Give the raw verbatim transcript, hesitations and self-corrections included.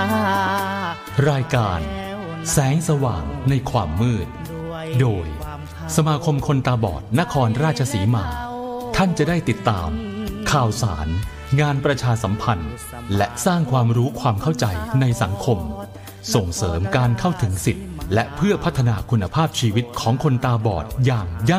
รายการแสงสว่างในความมืดโดยสมาคมคนตาบอดนครราชสีมาท่านจะได้ติดตามข่าวสารงานประชาสัมพันธ์และสร้างความรู้ความเข้าใจในสังคมส่งเสริมการเข้าถึงสิทธิและเพื่อพัฒนาคุณภาพชีวิตของคนตาบอดอย่างยั่ง